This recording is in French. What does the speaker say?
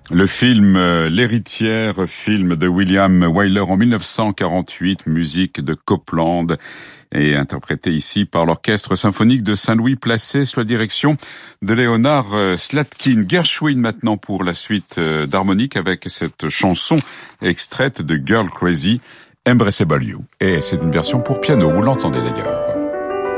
Le film L'Héritière, film de William Wyler en 1948, musique de Copland, et interprété ici par l'Orchestre symphonique de Saint-Louis, placé sous la direction de Léonard Slatkin. Gershwin maintenant pour la suite d'harmonique avec cette chanson extraite de Girl Crazy, Embraceable You. Et c'est une version pour piano, vous l'entendez d'ailleurs.